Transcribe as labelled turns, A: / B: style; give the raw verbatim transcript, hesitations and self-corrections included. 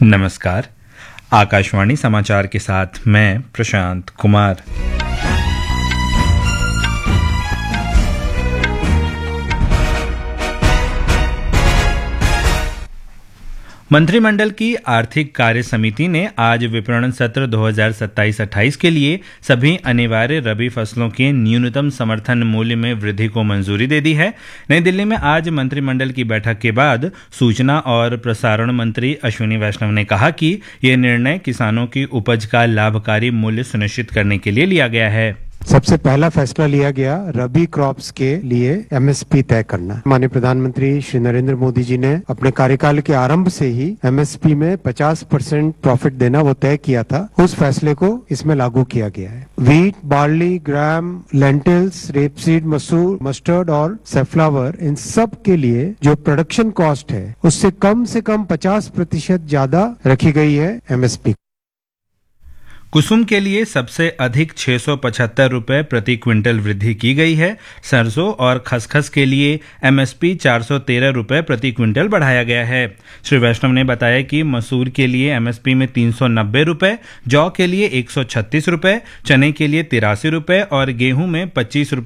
A: नमस्कार। आकाशवाणी समाचार के साथ मैं प्रशांत कुमार। मंत्रिमंडल की आर्थिक कार्य समिति ने आज विपणन सत्र दो हज़ार सत्ताईस अट्ठाईस के लिए सभी अनिवार्य रबी फसलों के न्यूनतम समर्थन मूल्य में वृद्धि को मंजूरी दे दी है। नई दिल्ली में आज मंत्रिमंडल की बैठक के बाद सूचना और प्रसारण मंत्री अश्विनी वैष्णव ने कहा कि यह निर्णय किसानों की उपज का लाभकारी मूल्य सुनिश्चित करने के लिए लिया गया है।
B: सबसे पहला फैसला लिया गया रबी क्रॉप्स के लिए एमएसपी तय करना। माननीय प्रधानमंत्री श्री नरेंद्र मोदी जी ने अपने कार्यकाल के आरंभ से ही एमएसपी में पचास परसेंट प्रॉफिट देना वो तय किया था। उस फैसले को इसमें लागू किया गया है। वीट, बार्ली, ग्राम, लेंटिल्स, रेपसीड, मसूर, मस्टर्ड और सैफ्लावर, इन सब के लिए जो प्रोडक्शन कॉस्ट है उससे कम से कम पचास प्रतिशत ज्यादा रखी गई है एमएसपी।
A: कुसुम के लिए सबसे अधिक छह सौ पचहत्तर रुपए प्रति क्विंटल वृद्धि की गई है। सरसों और खसखस के लिए एमएसपी चार सौ तेरह रुपए प्रति क्विंटल बढ़ाया गया है। श्री वैष्णव ने बताया कि मसूर के लिए एमएसपी में तीन सौ नब्बे रुपए, जौ के लिए एक सौ छत्तीस रुपए, चने के लिए तिरासी रुपए और गेहूं में पच्चीस रुपए